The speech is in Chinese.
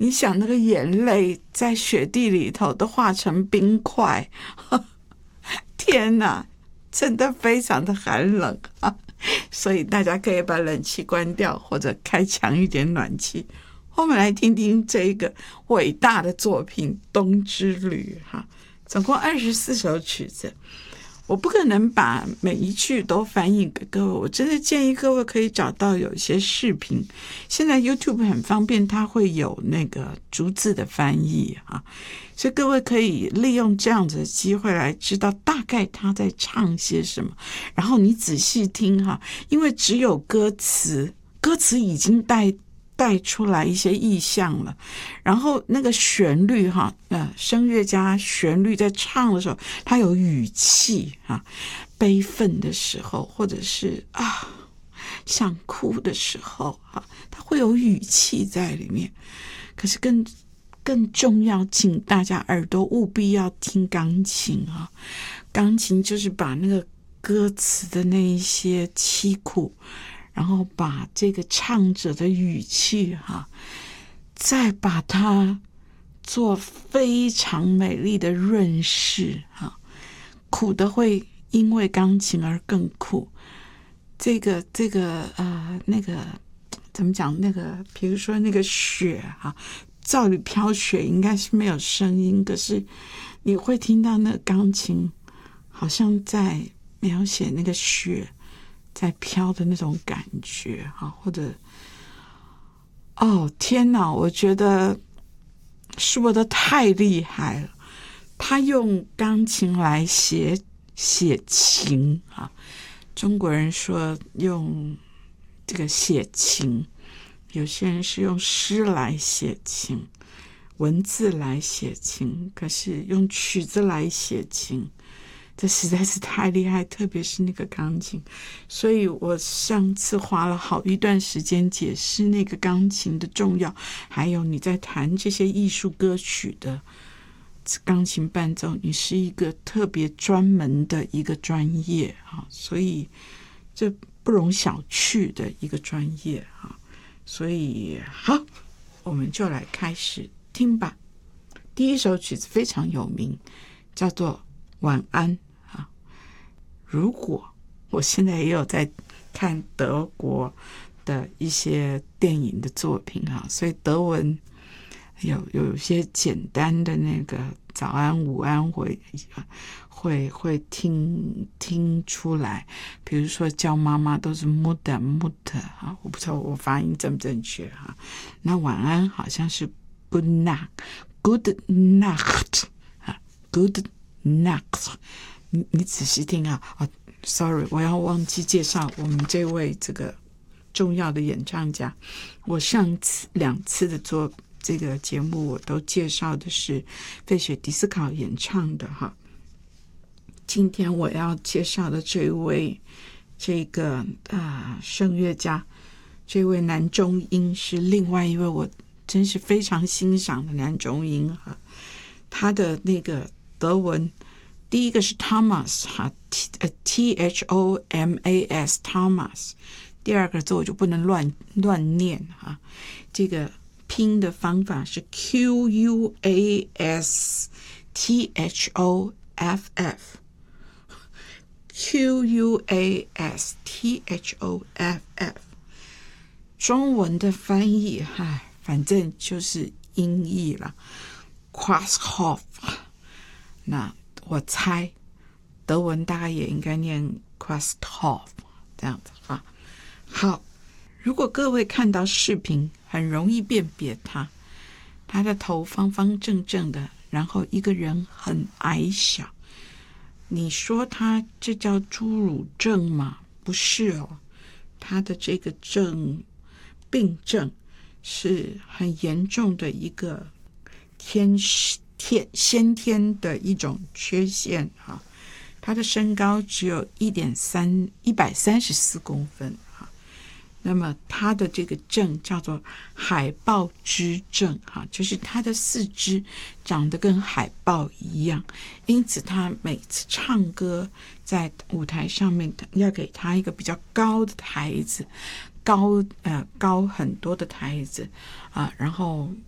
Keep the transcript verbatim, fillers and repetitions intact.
你想那个眼泪在雪地里头都化成冰块，天哪，真的非常的寒冷啊！所以大家可以把冷气关掉，或者开强一点暖气。我们来听听这个伟大的作品《冬之旅》哈，总共二十四首曲子。我不可能把每一句都翻译给各位，我真的建议各位可以找到有一些视频，现在 YouTube 很方便，它会有那个逐字的翻译啊，所以各位可以利用这样子的机会来知道大概他在唱些什么，然后你仔细听哈，因为只有歌词，歌词已经带带出来一些意象了，然后那个旋律哈，呃，声乐家旋律在唱的时候，它有语气啊，悲愤的时候，或者是啊想哭的时候啊，它会有语气在里面。可是更更重要，请大家耳朵务必要听钢琴啊，钢琴就是把那个歌词的那一些凄苦，然后把这个唱者的语气哈，再把它做非常美丽的润饰哈，苦的会因为钢琴而更苦。这个这个呃那个怎么讲？那个比如说那个雪哈，照理飘雪应该是没有声音，可是你会听到那个钢琴好像在描写那个雪在飘的那种感觉哈，或者哦天哪，我觉得说的太厉害了。他用钢琴来写写情啊，中国人说用这个写情，有些人是用诗来写情，文字来写情，可是用曲子来写情，这实在是太厉害，特别是那个钢琴。所以我上次花了好一段时间解释那个钢琴的重要，还有你在弹这些艺术歌曲的钢琴伴奏，你是一个特别专门的一个专业啊，所以这不容小觑的一个专业啊。所以好，我们就来开始听吧。第一首曲子非常有名，叫做晚安啊！如果我现在也有在看德国的一些电影的作品啊，所以德文有有一些简单的那个早安午安会会会听听出来，比如说叫妈妈都是 Mutter Mutter 啊，我不知道我发音正不正确哈。那晚安好像是 Good Nacht Good Nacht 啊 Good Nacht， 你你仔细听啊！哦 ，sorry， 我要忘记介绍我们这位这个重要的演唱家。我上次两次的做这个节目，我都介绍的是费雪迪斯考演唱的哈。今天我要介绍的这位这个啊、呃、声乐家，这位男中音是另外一位我真是非常欣赏的男中音哈。他的那个德文，第一个是 Thomas 哈 T H O M A S Thomas， 第二个字我就不能乱乱念哈。这个拼的方法是 Q U A S T H O F F Q U A S T H O F F， 中文的翻译唉，反正就是音译了 Quasthoff， 那我猜德文大概也应该念 Quasthoff 这样子啊。好，如果各位看到视频很容易辨别他，他的头方方正正的，然后一个人很矮小，你说他这叫侏儒症吗？不是哦，他的这个症病症是很严重的一个天天先天的一种缺陷啊。他的身高只有一点三一百三十四公分啊。那么他的这个症叫做海豹肢症哈，就是他的四肢长得跟海豹一样，因此他每次唱歌在舞台上面要给他一个比较高的台子，高呃高很多的台子啊，然后